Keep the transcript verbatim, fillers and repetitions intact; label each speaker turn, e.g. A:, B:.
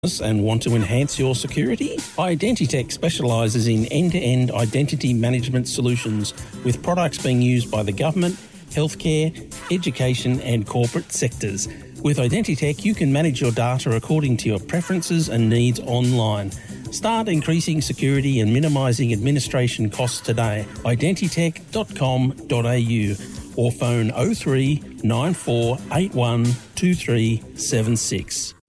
A: and want to enhance your security? Identitech specialises in end-to-end identity management solutions with products being used by the government, healthcare, education and corporate sectors. With Identitech, you can manage your data according to your preferences and needs online. Start increasing security and minimising administration costs today. identitech dot com dot a u or phone oh three nine four eight one two three seven six.